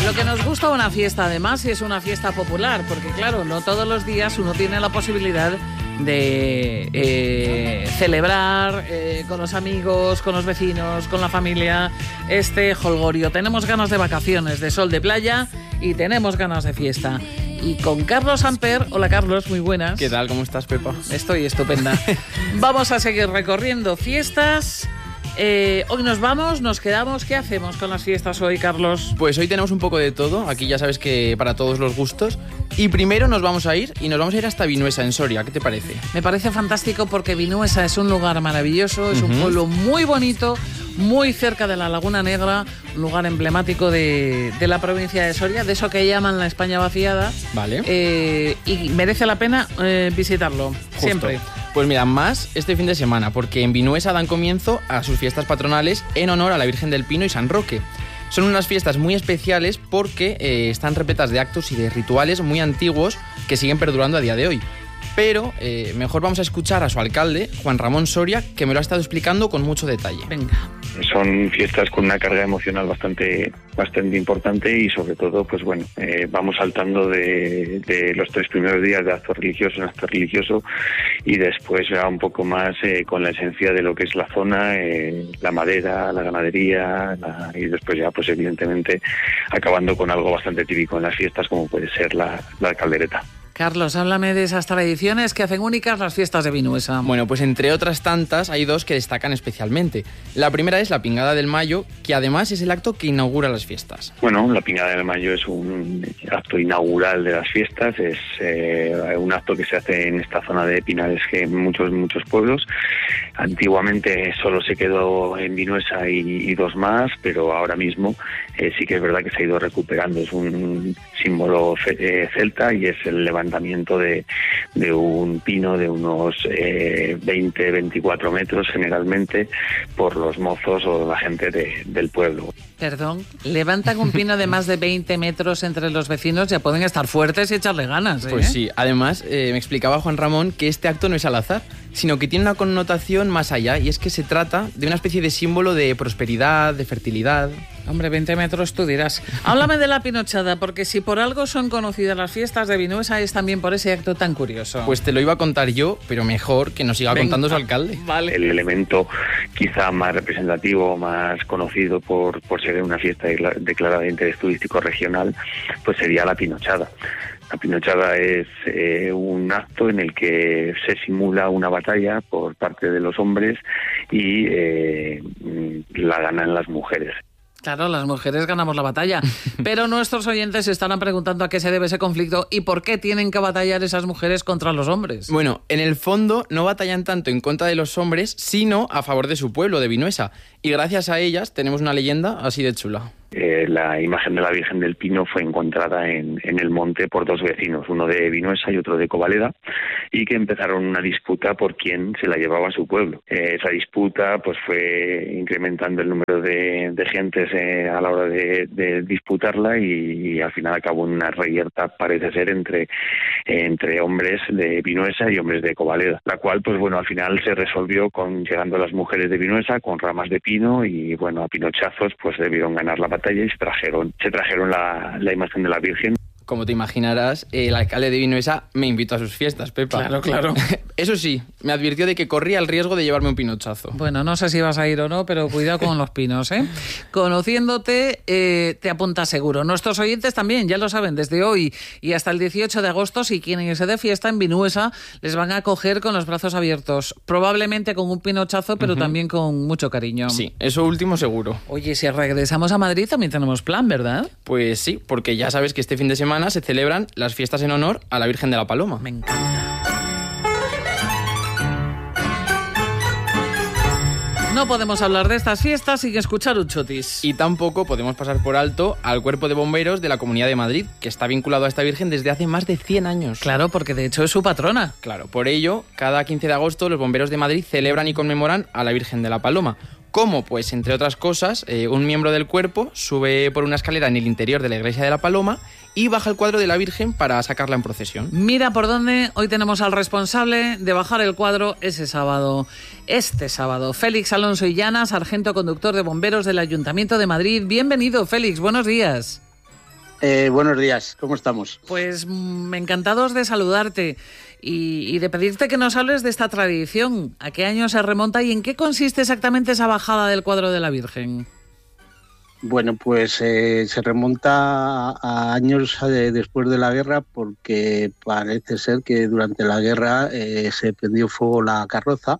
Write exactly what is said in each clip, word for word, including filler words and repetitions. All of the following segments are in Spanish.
Lo que nos gusta una fiesta, además, es una fiesta popular, porque claro, no todos los días uno tiene la posibilidad de eh, celebrar eh, con los amigos, con los vecinos, con la familia este jolgorio. Tenemos ganas de vacaciones, de sol de playa y tenemos ganas de fiesta. Y con Carlos Amper, hola Carlos, muy buenas. ¿Qué tal? ¿Cómo estás, Pepa? Estoy estupenda. Vamos a seguir recorriendo fiestas. Eh, hoy nos vamos, nos quedamos. ¿Qué hacemos con las fiestas hoy, Carlos? Pues hoy tenemos un poco de todo. Aquí ya sabes que para todos los gustos. Y primero nos vamos a ir y nos vamos a ir hasta Vinuesa, en Soria. ¿Qué te parece? Me parece fantástico porque Vinuesa es un lugar maravilloso, es uh-huh. un pueblo muy bonito, muy cerca de la Laguna Negra, un lugar emblemático de, de la provincia de Soria, de eso que llaman la España vaciada. Vale. Eh, y merece la pena eh, visitarlo, Justo. Siempre. Pues mira, más este fin de semana, porque en Vinuesa dan comienzo a sus fiestas patronales en honor a la Virgen del Pino y San Roque. Son unas fiestas muy especiales porque eh, están repletas de actos y de rituales muy antiguos que siguen perdurando a día de hoy. Pero eh, mejor vamos a escuchar a su alcalde, Juan Ramón Soria, que me lo ha estado explicando con mucho detalle. Venga. Son fiestas con una carga emocional bastante bastante importante y sobre todo, pues bueno, eh, vamos saltando de, de los tres primeros días de acto religioso en acto religioso y después ya un poco más eh, con la esencia de lo que es la zona, eh, la madera, la ganadería la, y después ya pues evidentemente acabando con algo bastante típico en las fiestas como puede ser la, la caldereta. Carlos, háblame de esas tradiciones que hacen únicas las fiestas de Vinuesa. Bueno, pues entre otras tantas hay dos que destacan especialmente. La primera es la Pingada del Mayo, que además es el acto que inaugura las fiestas. Bueno, la Pingada del Mayo es un acto inaugural de las fiestas, es eh, un acto que se hace en esta zona de Pinares, que en muchos, muchos pueblos. Antiguamente solo se quedó en Vinuesa y, y dos más, pero ahora mismo eh, sí que es verdad que se ha ido recuperando. Es un símbolo fe, eh, celta y es el levantamiento de, de un pino de unos eh, veinte, veinticuatro metros generalmente por los mozos o la gente de, del pueblo. Perdón, levantan un pino de más de veinte metros entre los vecinos, ya pueden estar fuertes y echarle ganas, ¿eh? Pues sí, además eh, me explicaba Juan Ramón que este acto no es al azar, sino que tiene una connotación más allá, y es que se trata de una especie de símbolo de prosperidad, de fertilidad. Hombre, veinte metros tú dirás. Háblame de la pinochada, porque si por algo son conocidas las fiestas de Vinuesa es también por ese acto tan curioso. Pues te lo iba a contar yo, pero mejor que nos siga Venga. contando su alcalde. Vale. El elemento quizá más representativo, más conocido por, por ser una fiesta declarada de interés turístico regional, pues sería la pinochada. La pinochada es eh, un acto en el que se simula una batalla por parte de los hombres y eh, la ganan las mujeres. Claro, las mujeres ganamos la batalla, pero nuestros oyentes se estarán preguntando a qué se debe ese conflicto y por qué tienen que batallar esas mujeres contra los hombres. Bueno, en el fondo no batallan tanto en contra de los hombres, sino a favor de su pueblo, de Vinuesa. Y gracias a ellas tenemos una leyenda así de chula. Eh, la imagen de la Virgen del Pino fue encontrada en, en el monte por dos vecinos, uno de Vinuesa y otro de Covaleda, y que empezaron una disputa por quién se la llevaba a su pueblo. Eh, esa disputa pues fue incrementando el número de, de gentes eh, a la hora de, de disputarla y, y al final acabó en una reyerta, parece ser, entre, eh, entre hombres de Vinuesa y hombres de Covaleda, la cual pues bueno al final se resolvió con llegando las mujeres de Vinuesa con ramas de pino y bueno a pinochazos pues debieron ganar la batalla y se trajeron, se trajeron la, la imagen de la Virgen. Como te imaginarás, el alcalde de Vinuesa me invitó a sus fiestas, Pepa. Claro, claro. Eso sí, me advirtió de que corría el riesgo de llevarme un pinochazo. Bueno, no sé si vas a ir o no, pero cuidado con los pinos, ¿eh? Conociéndote, eh, te apuntas seguro. Nuestros oyentes también, ya lo saben, desde hoy y hasta el dieciocho de agosto, si quieren irse de fiesta en Vinuesa, les van a acoger con los brazos abiertos. Probablemente con un pinochazo, pero uh-huh. también con mucho cariño. Sí, eso último seguro. Oye, si regresamos a Madrid también tenemos plan, ¿verdad? Pues sí, porque ya sabes que este fin de semana se celebran las fiestas en honor a la Virgen de la Paloma. Me encanta. No podemos hablar de estas fiestas sin escuchar un chotis. Y tampoco podemos pasar por alto al Cuerpo de Bomberos de la Comunidad de Madrid, que está vinculado a esta Virgen desde hace más de cien años. Claro, porque de hecho es su patrona. Claro, por ello, cada quince de agosto los bomberos de Madrid celebran y conmemoran a la Virgen de la Paloma. ¿Cómo? Pues, entre otras cosas, eh, un miembro del cuerpo sube por una escalera en el interior de la iglesia de la Paloma y baja el cuadro de la Virgen para sacarla en procesión. Mira por dónde hoy tenemos al responsable de bajar el cuadro ese sábado. Este sábado, Félix Alonso Illana, sargento conductor de bomberos del Ayuntamiento de Madrid. Bienvenido, Félix, buenos días. Eh, buenos días, ¿cómo estamos? Pues mm, encantados de saludarte y, y de pedirte que nos hables de esta tradición. ¿A qué año se remonta y en qué consiste exactamente esa bajada del cuadro de la Virgen? Bueno, pues eh, se remonta a años eh, después de la guerra, porque parece ser que durante la guerra eh, se prendió fuego la carroza.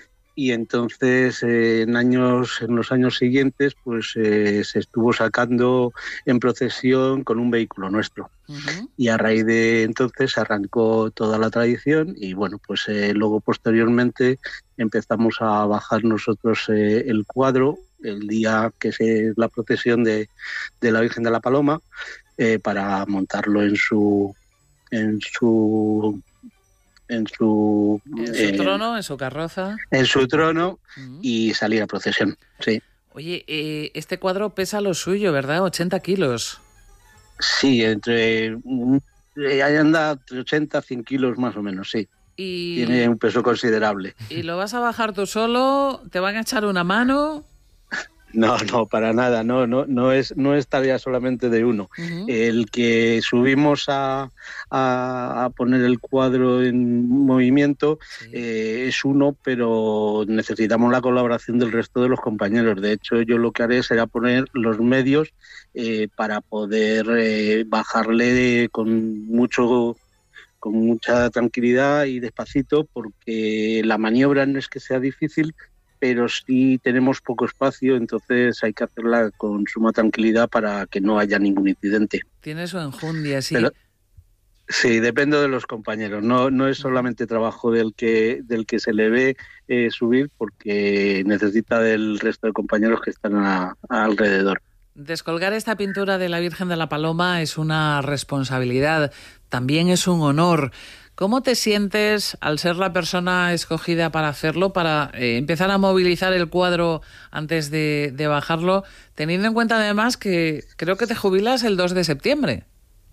Y entonces eh, en años en los años siguientes pues eh, se estuvo sacando en procesión con un vehículo nuestro. Uh-huh. Y a raíz de entonces se arrancó toda la tradición y bueno, pues eh, luego posteriormente empezamos a bajar nosotros eh, el cuadro el día que es la procesión de, de la Virgen de la Paloma eh, para montarlo en su en su en su en su eh, trono, en su carroza, en su trono uh-huh. y salir a procesión, sí. Oye, eh, este cuadro pesa lo suyo, ¿verdad? ochenta kilos. Sí, entre eh, anda entre ochenta, cien kilos más o menos, sí. Y... tiene un peso considerable. ¿Y lo vas a bajar tú solo? ¿Te van a echar una mano? No, no, para nada, no, no, no es, no es tarea solamente de uno. Uh-huh. El que subimos a, a, a poner el cuadro en movimiento sí. eh, es uno, pero necesitamos la colaboración del resto de los compañeros. De hecho, yo lo que haré será poner los medios eh, para poder eh, bajarle de, con mucho con mucha tranquilidad y despacito, porque la maniobra no es que sea difícil, pero sí tenemos poco espacio, entonces hay que hacerla con suma tranquilidad para que no haya ningún incidente. Tiene su enjundia, sí. Pero, sí, depende de los compañeros. No, no es solamente trabajo del que del que se le ve eh, subir, porque necesita del resto de compañeros que están a, a alrededor. Descolgar esta pintura de la Virgen de la Paloma es una responsabilidad, también es un honor. ¿Cómo te sientes al ser la persona escogida para hacerlo, para eh, empezar a movilizar el cuadro antes de, de bajarlo, teniendo en cuenta además que creo que te jubilas el dos de septiembre?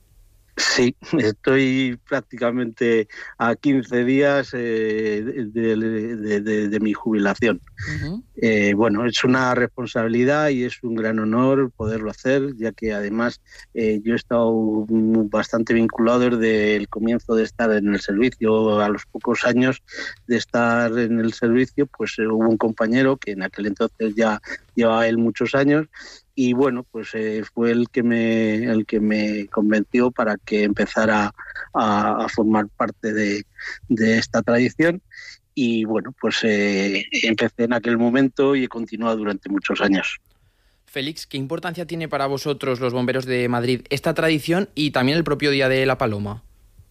Sí, estoy prácticamente a quince días eh, de, de, de, de mi jubilación. Uh-huh. Eh, bueno, es una responsabilidad y es un gran honor poderlo hacer, ya que además eh, yo he estado bastante vinculado desde el comienzo de estar en el servicio. A los pocos años de estar en el servicio, pues eh, hubo un compañero que en aquel entonces ya llevaba él muchos años. Y bueno, pues eh, fue el que me el que me convenció para que empezara a, a formar parte de, de esta tradición. Y bueno, pues eh, empecé en aquel momento y he continuado durante muchos años. Félix, ¿qué importancia tiene para vosotros, los bomberos de Madrid, esta tradición y también el propio Día de la Paloma?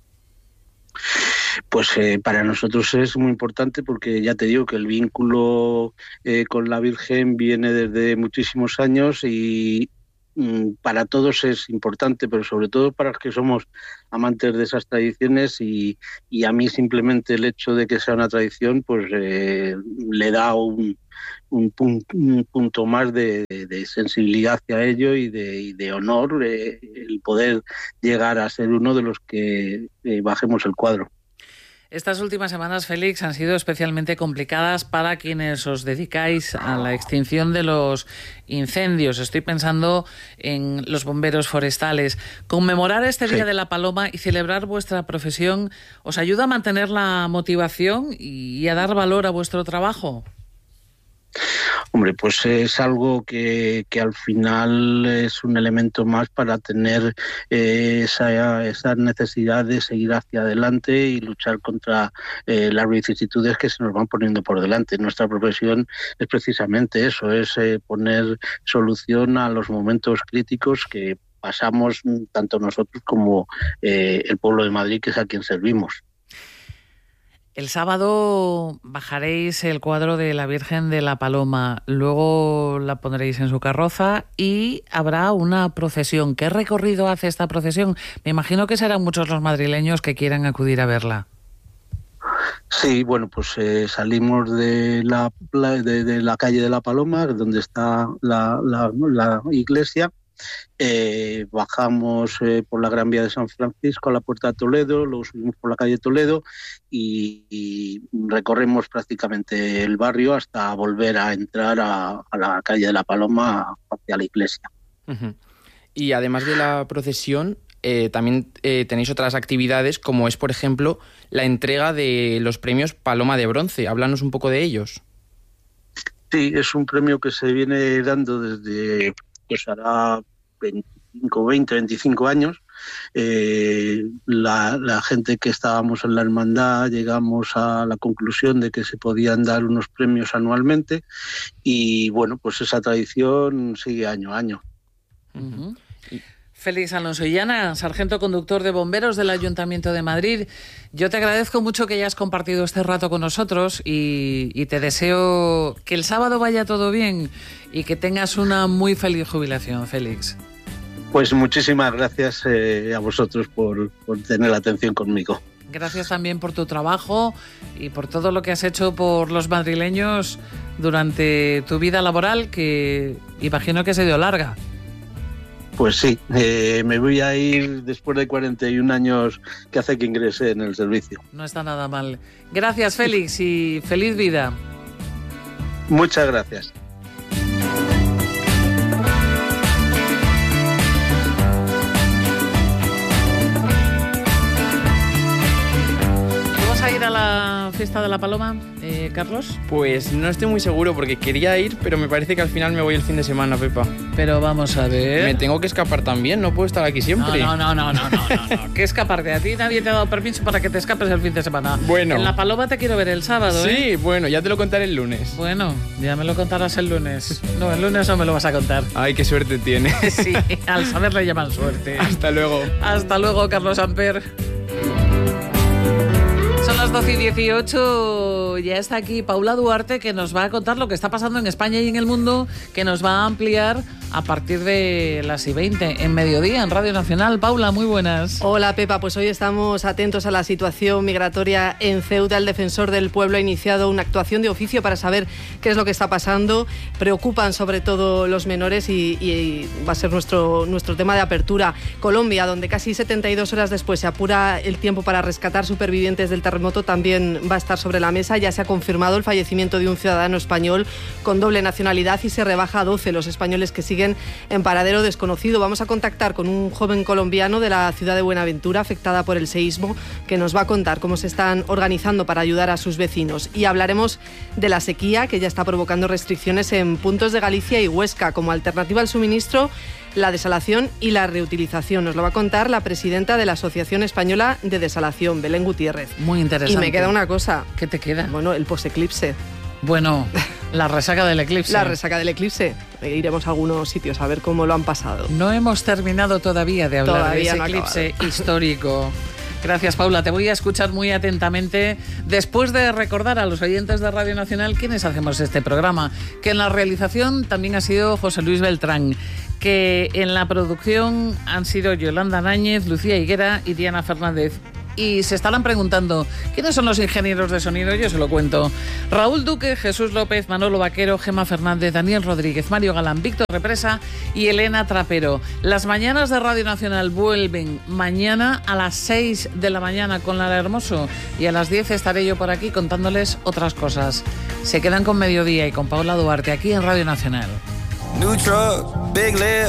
Pues eh, para nosotros es muy importante, porque ya te digo que el vínculo eh, con la Virgen viene desde muchísimos años y mm, para todos es importante, pero sobre todo para los que somos amantes de esas tradiciones, y, y a mí simplemente el hecho de que sea una tradición pues eh, le da un, un, pun, un punto más de, de, de sensibilidad hacia ello y de, y de honor eh, el poder llegar a ser uno de los que eh, bajemos el cuadro. Estas últimas semanas, Félix, han sido especialmente complicadas para quienes os dedicáis a la extinción de los incendios. Estoy pensando en los bomberos forestales. Conmemorar este Día sí. de la Paloma y celebrar vuestra profesión, ¿os ayuda a mantener la motivación y a dar valor a vuestro trabajo? Hombre, pues es algo que, que al final es un elemento más para tener eh, esa, esa necesidad de seguir hacia adelante y luchar contra eh, las vicisitudes que se nos van poniendo por delante. Nuestra profesión es precisamente eso, es eh, poner solución a los momentos críticos que pasamos tanto nosotros como eh, el pueblo de Madrid, que es a quien servimos. El sábado bajaréis el cuadro de la Virgen de la Paloma, luego la pondréis en su carroza y habrá una procesión. ¿Qué recorrido hace esta procesión? Me imagino que serán muchos los madrileños que quieran acudir a verla. Sí, bueno, pues eh, salimos de la, de, de la calle de la Paloma, donde está la, la, la iglesia. Eh, bajamos eh, por la Gran Vía de San Francisco a la Puerta de Toledo, luego subimos por la calle Toledo y, y recorremos prácticamente el barrio hasta volver a entrar a, a la calle de la Paloma hacia la iglesia. Uh-huh. Y además de la procesión, eh, también eh, tenéis otras actividades, como es, por ejemplo, la entrega de los premios Paloma de Bronce. Háblanos un poco de ellos. Sí, es un premio que se viene dando desde, pues hará veinticinco, veinte, veinticinco años. Eh, la, la gente que estábamos en la hermandad llegamos a la conclusión de que se podían dar unos premios anualmente y bueno, pues esa tradición sigue año a año. Uh-huh. Félix Alonso Illana, sargento conductor de bomberos del Ayuntamiento de Madrid. Yo te agradezco mucho que hayas compartido este rato con nosotros y, y te deseo que el sábado vaya todo bien y que tengas una muy feliz jubilación, Félix. Pues muchísimas gracias eh, a vosotros por, por tener la atención conmigo. Gracias también por tu trabajo y por todo lo que has hecho por los madrileños durante tu vida laboral, que imagino que ha sido larga. Pues sí, eh, me voy a ir después de cuarenta y un años que hace que ingresé en el servicio. No está nada mal. Gracias, Félix, y feliz vida. Muchas gracias. ¿Vas a ir a la fiesta de la Paloma, eh, Carlos? Pues no estoy muy seguro porque quería ir, pero me parece que al final me voy el fin de semana, Pepa. Pero vamos a ver... Me tengo que escapar también, no puedo estar aquí siempre. No, no, no, no, no, no, no, no. ¿Qué escaparte? A ti nadie te ha dado permiso para que te escapes el fin de semana. Bueno. En la Paloma te quiero ver el sábado, ¿eh? Sí, bueno, ya te lo contaré el lunes. Bueno, ya me lo contarás el lunes. No, el lunes no me lo vas a contar. Ay, qué suerte tienes. Sí, al saber le llaman suerte. Hasta luego. Hasta luego, Carlos Amper. Son las doce y dieciocho, ya está aquí Paula Duarte, que nos va a contar lo que está pasando en España y en el mundo, que nos va a ampliar a partir de las y veinte en Mediodía, en Radio Nacional. Paula, muy buenas. Hola, Pepa, pues hoy estamos atentos a la situación migratoria en Ceuta. El defensor del pueblo ha iniciado una actuación de oficio para saber qué es lo que está pasando. Preocupan sobre todo los menores y, y va a ser nuestro, nuestro tema de apertura. Colombia, donde casi setenta y dos horas después se apura el tiempo para rescatar supervivientes del terremoto, también va a estar sobre la mesa. Ya se ha confirmado el fallecimiento de un ciudadano español con doble nacionalidad y se rebaja a doce los españoles que siguen en paradero desconocido. Vamos a contactar con un joven colombiano de la ciudad de Buenaventura, afectada por el seísmo, que nos va a contar cómo se están organizando para ayudar a sus vecinos. Y hablaremos de la sequía, que ya está provocando restricciones en puntos de Galicia y Huesca. Como alternativa al suministro, la desalación y la reutilización. Nos lo va a contar la presidenta de la Asociación Española de Desalación, Belén Gutiérrez. Muy interesante. Y me queda una cosa. ¿Qué te queda? Bueno, el post-eclipse. Bueno, la resaca del eclipse. La resaca del eclipse. Iremos a algunos sitios a ver cómo lo han pasado. No hemos terminado todavía de hablar todavía de ese no eclipse acabado. Histórico. Gracias, Paula. Te voy a escuchar muy atentamente después de recordar a los oyentes de Radio Nacional quiénes hacemos este programa, que en la realización también ha sido José Luis Beltrán, que en la producción han sido Yolanda Náñez, Lucía Higuera y Diana Fernández. Y se estarán preguntando, ¿quiénes son los ingenieros de sonido? Yo se lo cuento. Raúl Duque, Jesús López, Manolo Vaquero, Gemma Fernández, Daniel Rodríguez, Mario Galán, Víctor Represa y Elena Trapero. Las mañanas de Radio Nacional vuelven mañana a las seis de la mañana con Lara Hermoso y a las diez estaré yo por aquí contándoles otras cosas. Se quedan con Mediodía y con Paula Duarte aquí en Radio Nacional. New truck, big lift.